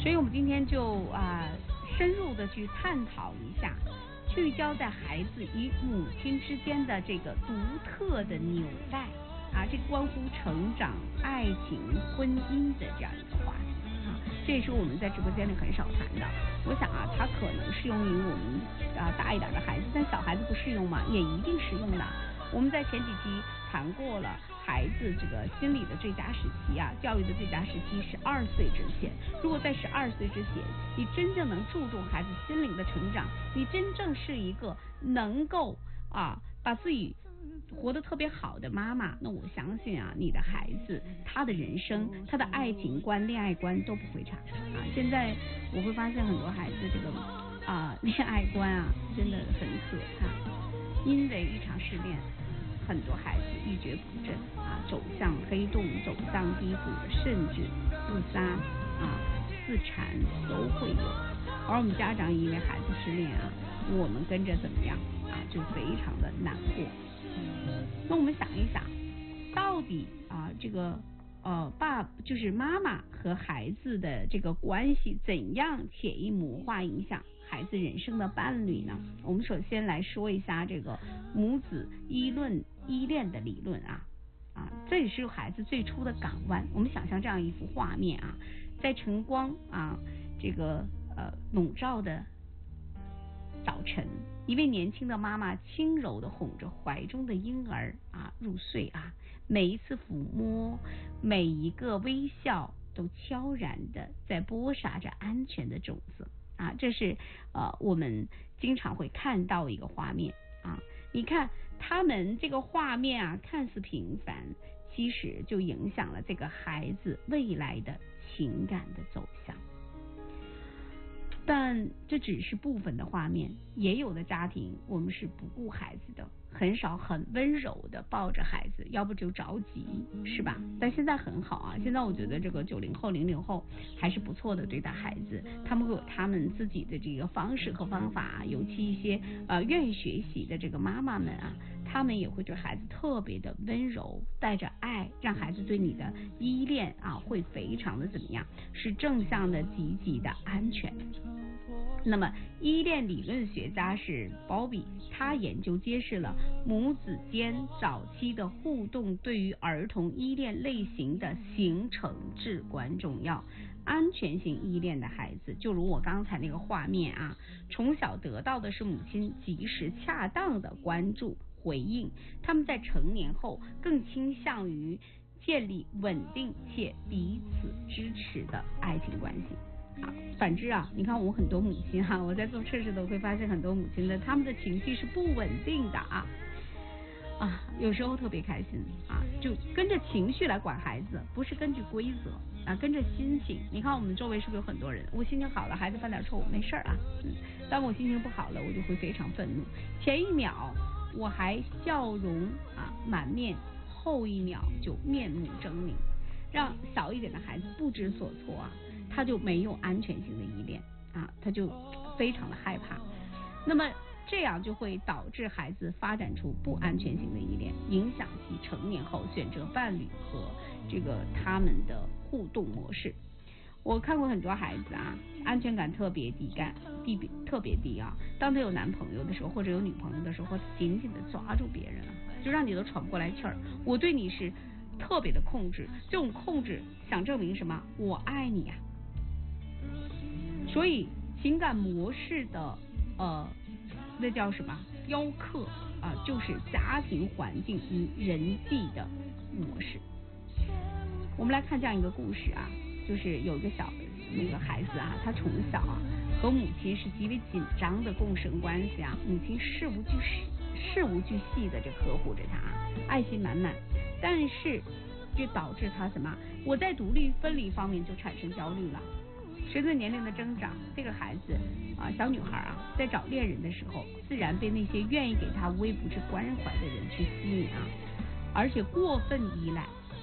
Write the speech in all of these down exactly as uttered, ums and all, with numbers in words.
所以我们今天就啊、呃、深入的去探讨一下，聚焦在孩子与母亲之间的这个独特的纽带啊，这关乎成长、爱情、婚姻的这样一个话题啊，这也是我们在直播间里很少谈的。我想啊，它可能适用于我们啊大一点的孩子，但小孩子不适用嘛，也一定适用的。我们在前几期谈过了孩子这个心理的最佳时期啊，教育的最佳时期是二岁之前。如果在十二岁之前，你真正能注重孩子心灵的成长，你真正是一个能够啊把自己活得特别好的妈妈，那我相信啊，你的孩子他的人生、他的爱情观、恋爱观都不会差啊。现在我会发现很多孩子这个啊恋爱观啊真的很可怕，因为一场失恋。很多孩子一蹶不振啊，走向黑洞，走向低谷，甚至自杀啊、自残都会有。而我们家长因为孩子失恋啊，我们跟着怎么样啊，就非常的难过。那我们想一想，到底啊这个呃爸就是妈妈和孩子的这个关系怎样潜移默化影响孩子人生的伴侣呢？我们首先来说一下这个母子依论依恋的理论啊啊，这也是孩子最初的港湾。我们想象这样一幅画面啊，在晨光啊这个呃笼罩的早晨，一位年轻的妈妈轻柔地哄着怀中的婴儿啊入睡啊，每一次抚摸，每一个微笑都悄然地在播撒着安全的种子啊，这是呃我们经常会看到一个画面啊。你看他们这个画面啊，看似平凡，其实就影响了这个孩子未来的情感的走向。但这只是部分的画面，也有的家庭我们是不顾孩子的，很少很温柔的抱着孩子，要不就着急，是吧？但现在很好啊，现在我觉得这个九零后零零后还是不错的对待孩子，他们会有他们自己的这个方式和方法，尤其一些呃愿意学习的这个妈妈们啊，他们也会对孩子特别的温柔，带着爱，让孩子对你的依恋啊会非常的怎么样，是正向的、积极的、安全。那么依恋理论学家是鲍比，他研究揭示了母子间早期的互动对于儿童依恋类型的形成至关重要。安全性依恋的孩子，就如我刚才那个画面啊，从小得到的是母亲及时恰当的关注回应，他们在成年后更倾向于建立稳定且彼此支持的爱情关系。啊，反之啊，你看我很多母亲哈、啊，我在做测试都会发现很多母亲的他们的情绪是不稳定的啊啊，有时候特别开心啊，就跟着情绪来管孩子，不是根据规则啊，跟着心情。你看我们周围是不是有很多人，我心情好了，孩子犯点错误没事啊，嗯，当我心情不好了，我就会非常愤怒，前一秒我还笑容啊满面，后一秒就面目狰狞，让小一点的孩子不知所措啊。他就没有安全性的依恋啊，他就非常的害怕。那么这样就会导致孩子发展出不安全性的依恋，影响其成年后选择伴侣和这个他们的互动模式。我看过很多孩子啊，安全感特别低感低特别低啊，当他有男朋友的时候或者有女朋友的时候，紧紧的抓住别人啊，就让你都喘不过来气儿。我对你是特别的控制，这种控制想证明什么？我爱你啊。所以情感模式的呃，那叫什么雕刻啊、呃，就是家庭环境与人际的模式。我们来看这样一个故事啊，就是有一个小那个孩子啊，他从小啊和母亲是极为紧张的共生关系啊，母亲事无巨细事无巨细的这呵护着他，爱心满满，但是就导致他什么？我在独立分离方面就产生焦虑了。随着年龄的增长，这个孩子啊，小女孩啊，在找恋人的时候，自然被那些愿意给她无微不至关怀的人去吸引啊，而且过分依赖，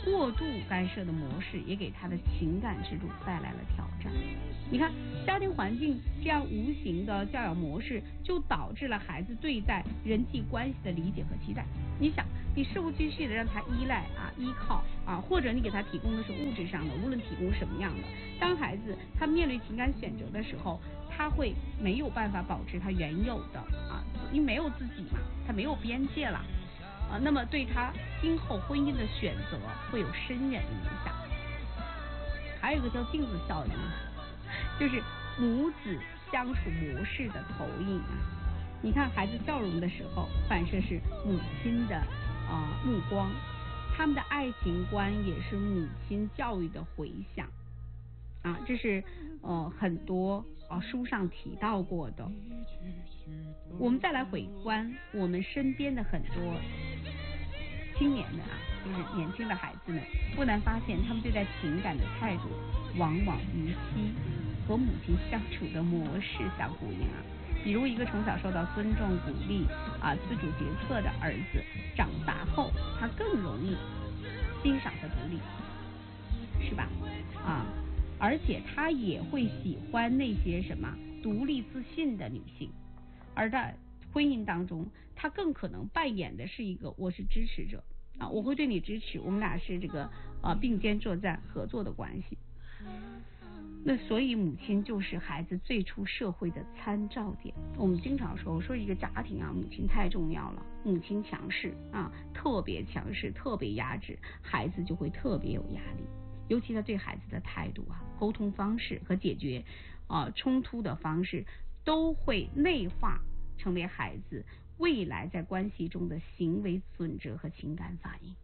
过度干涉的模式也给他的情感之路带来了挑战。你看，家庭环境这样无形的教养模式，就导致了孩子对待人际关系的理解和期待。你想，你事无巨细的让他依赖啊、依靠啊，或者你给他提供的是物质上的，无论提供什么样的，当孩子他面对情感选择的时候，他会没有办法保持他原有的啊，因为没有自己嘛，他没有边界了啊，那么对他今后婚姻的选择会有深远的影响。还有一个叫镜子效应，就是母子相处模式的投影啊。你看孩子笑容的时候，反射是母亲的啊、呃、目光，他们的爱情观也是母亲教育的回响啊，这是呃很多啊、呃、书上提到过的。我们再来回观我们身边的很多青年的啊，就是年轻的孩子们，不难发现他们对待情感的态度往往与其和母亲相处的模式相呼应啊。比如一个从小受到尊重、鼓励啊、自主决策的儿子，长大后他更容易欣赏和独立，是吧？啊，而且他也会喜欢那些什么独立自信的女性，而在婚姻当中，他更可能扮演的是一个我是支持者啊，我会对你支持，我们俩是这个啊并肩作战、合作的关系。那所以母亲就是孩子最初社会的参照点。我们经常说，我说一个家庭啊，母亲太重要了，母亲强势啊，特别强势，特别压制，孩子就会特别有压力。尤其他对孩子的态度啊、沟通方式和解决啊冲突的方式，都会内化成为孩子未来在关系中的行为准则和情感反应。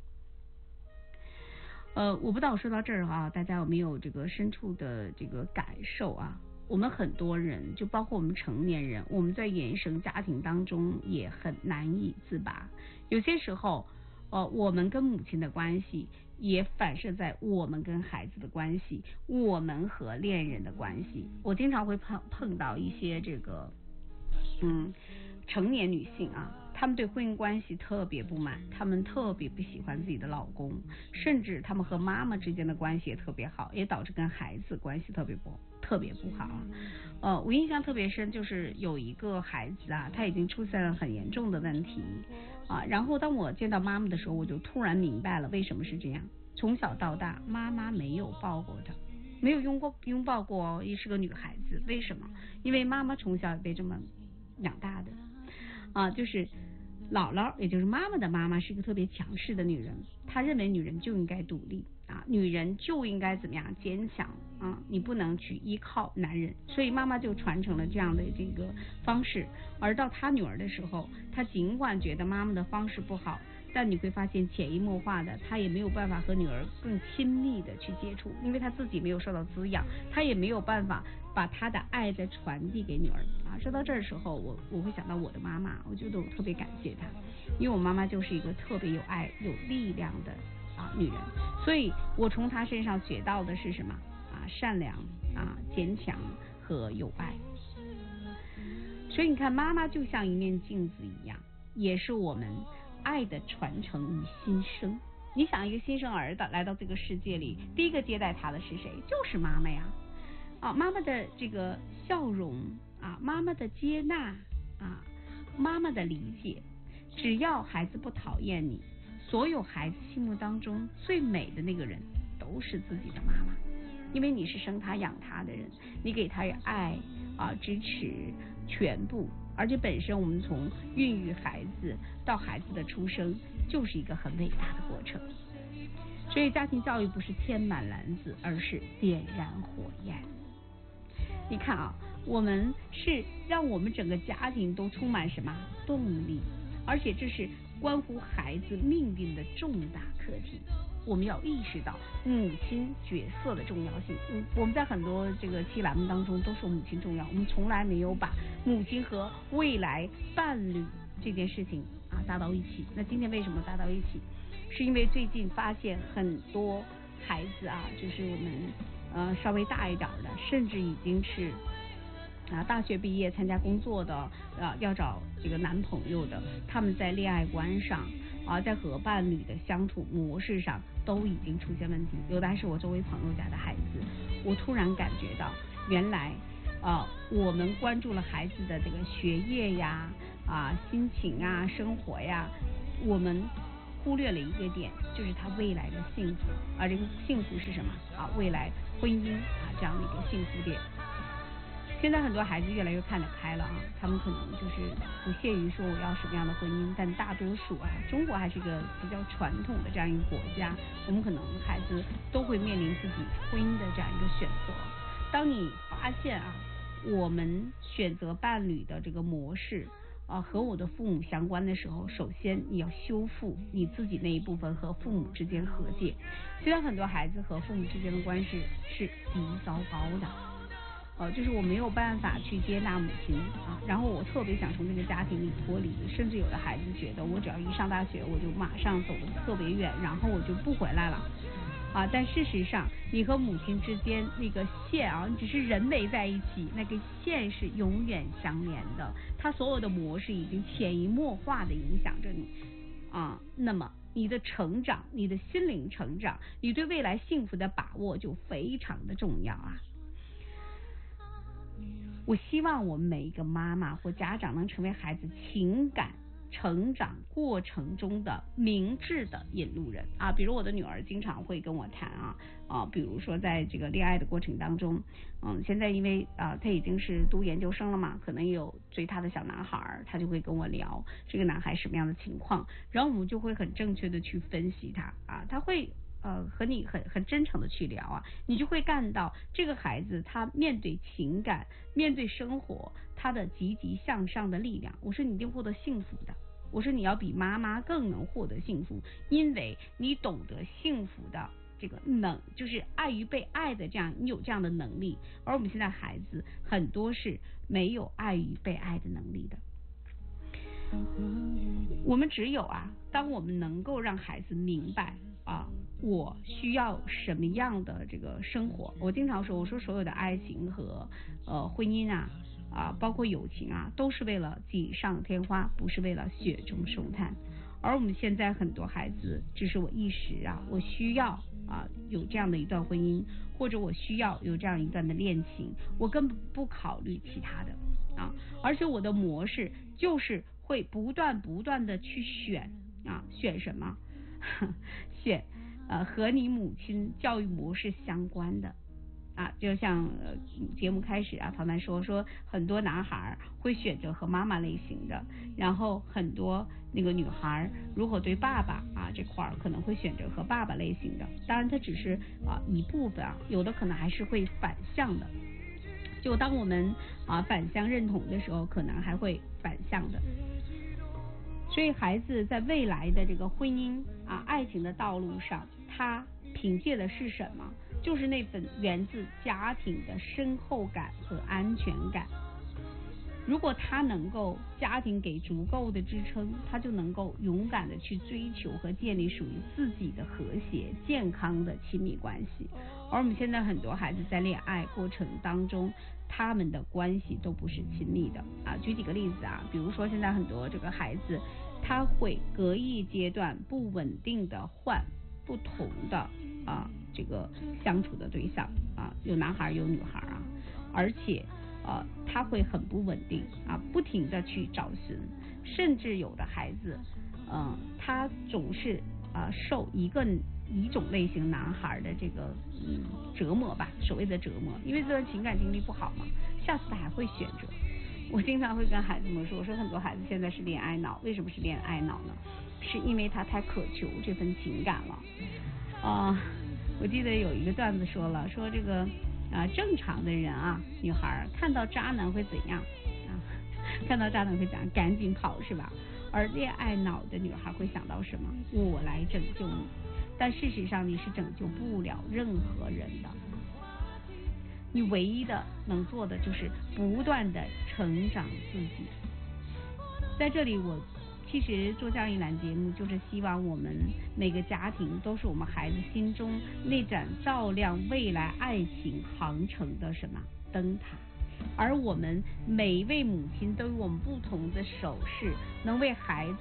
呃，我不知道说到这儿啊，大家有没有这个深处的这个感受啊？我们很多人，就包括我们成年人，我们在原生家庭当中也很难以自拔。有些时候，呃，我们跟母亲的关系也反射在我们跟孩子的关系，我们和恋人的关系。我经常会碰碰到一些这个，嗯。成年女性啊，她们对婚姻关系特别不满，她们特别不喜欢自己的老公，甚至她们和妈妈之间的关系也特别好，也导致跟孩子关系特别不特别不好。呃，我印象特别深，就是有一个孩子啊，他已经出现了很严重的问题啊，然后当我见到妈妈的时候，我就突然明白了为什么是这样。从小到大，妈妈没有抱过他，没有拥过拥抱过，也是个女孩子。为什么？因为妈妈从小也被这么养大的。啊，就是姥姥，也就是妈妈的妈妈是一个特别强势的女人，她认为女人就应该独立啊，女人就应该怎么样坚强啊，你不能去依靠男人，所以妈妈就传承了这样的这个方式。而到她女儿的时候，她尽管觉得妈妈的方式不好，但你会发现潜移默化的，她也没有办法和女儿更亲密的去接触，因为她自己没有受到滋养，她也没有办法把她的爱再传递给女儿啊。说到这儿的时候，我我会想到我的妈妈，我觉得我特别感谢她，因为我妈妈就是一个特别有爱、有力量的啊女人，所以我从她身上学到的是什么啊？善良啊、坚强和有爱。所以你看，妈妈就像一面镜子一样，也是我们爱的传承与新生。你想，一个新生儿的来到这个世界里，第一个接待他的是谁？就是妈妈呀！啊，妈妈的这个笑容啊，妈妈的接纳啊，妈妈的理解。只要孩子不讨厌你，所有孩子心目当中最美的那个人都是自己的妈妈，因为你是生他养他的人，你给他爱啊、支持全部。而且本身我们从孕育孩子到孩子的出生，就是一个很伟大的过程。所以家庭教育不是填满篮子，而是点燃火焰。你看啊，我们是让我们整个家庭都充满什么动力，而且这是关乎孩子命运的重大课题。我们要意识到母亲角色的重要性。嗯，我们在很多这个期栏目当中都说母亲重要，我们从来没有把母亲和未来伴侣这件事情啊搭到一起。那今天为什么搭到一起？是因为最近发现很多孩子啊，就是我们呃稍微大一点的，甚至已经是啊大学毕业参加工作的啊要找这个男朋友的，他们在恋爱观上啊，在和伴侣的相处模式上都已经出现问题。有的还是我周围朋友家的孩子，我突然感觉到，原来啊，我们关注了孩子的这个学业呀、啊心情啊、生活呀，我们忽略了一个点，就是他未来的幸福。而这个幸福是什么啊？未来婚姻啊这样的一个幸福点。现在很多孩子越来越看得开了啊，他们可能就是不屑于说我要什么样的婚姻，但大多数啊，中国还是一个比较传统的这样一个国家，我们可能孩子都会面临自己婚姻的这样一个选择。当你发现啊，我们选择伴侣的这个模式啊和我的父母相关的时候，首先你要修复你自己那一部分和父母之间和解。现在很多孩子和父母之间的关系是极糟糕的。呃，就是我没有办法去接纳母亲啊，然后我特别想从这个家庭里脱离，甚至有的孩子觉得我只要一上大学，我就马上走得特别远，然后我就不回来了啊。但事实上，你和母亲之间那个线啊，你只是人没在一起，那个线是永远相连的，它所有的模式已经潜移默化的影响着你啊。那么你的成长，你的心灵成长，你对未来幸福的把握就非常的重要啊。我希望我们每一个妈妈或家长能成为孩子情感成长过程中的明智的引路人啊。比如我的女儿经常会跟我谈啊啊，比如说在这个恋爱的过程当中，嗯，现在因为啊她已经是读研究生了嘛，可能有追她的小男孩，她就会跟我聊这个男孩什么样的情况，然后我们就会很正确的去分析他啊，他会。呃，和你很很真诚的去聊啊，你就会看到这个孩子他面对情感、面对生活，他的积极向上的力量。我说你一定获得幸福的，我说你要比妈妈更能获得幸福，因为你懂得幸福的这个能，就是爱与被爱的这样，你有这样的能力。而我们现在孩子很多是没有爱与被爱的能力的。我们只有啊，当我们能够让孩子明白啊，我需要什么样的这个生活。我经常说，我说所有的爱情和呃婚姻啊啊，包括友情啊，都是为了锦上添花，不是为了雪中送炭。而我们现在很多孩子，只是我一时啊，我需要啊有这样的一段婚姻，或者我需要有这样一段的恋情，我根本不考虑其他的啊，而且我的模式就是会不断不断的去选啊，选什么？选呃和你母亲教育模式相关的啊，就像呃节目开始啊，陶曼说说很多男孩会选择和妈妈类型的，然后很多那个女孩如果对爸爸啊这块可能会选择和爸爸类型的，当然它只是啊一部分啊，有的可能还是会反向的。就当我们啊反向认同的时候，可能还会反向的。所以孩子在未来的这个婚姻啊爱情的道路上，他凭借的是什么？就是那份源自家庭的深厚感和安全感。如果他能够家庭给足够的支撑，他就能够勇敢的去追求和建立属于自己的和谐健康的亲密关系。而我们现在很多孩子在恋爱过程当中，他们的关系都不是亲密的啊。举几个例子啊，比如说现在很多这个孩子，他会隔一阶段不稳定的换不同的啊这个相处的对象啊，有男孩有女孩啊，而且呃他会很不稳定啊，不停的去找寻，甚至有的孩子嗯、呃、他总是啊、呃、受一个一种类型男孩的这个嗯折磨吧，所谓的折磨，因为这段情感经历不好嘛，下次他还会选择。我经常会跟孩子们说，我说很多孩子现在是恋爱脑，为什么是恋爱脑呢？是因为他太渴求这份情感了啊、呃。我记得有一个段子说了，说这个啊、呃、正常的人啊，女孩看到渣男会怎样啊？看到渣男会怎样？赶紧跑是吧？而恋爱脑的女孩会想到什么？我来拯救你。但事实上你是拯救不了任何人的，你唯一的能做的就是不断的成长自己。在这里我其实做这样一栏节目，就是希望我们每个家庭都是我们孩子心中那盏照亮未来爱情航程的什么灯塔，而我们每一位母亲都有我们不同的手势，能为孩子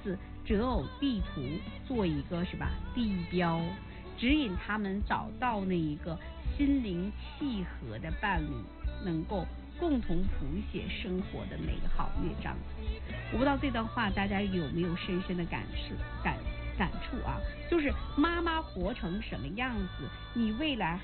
择偶地图做一个是吧地标，指引他们找到那一个心灵契合的伴侣，能够共同谱写生活的美好乐章。我不知道这段话大家有没有深深的感受感感触啊？就是妈妈活成什么样子，你未来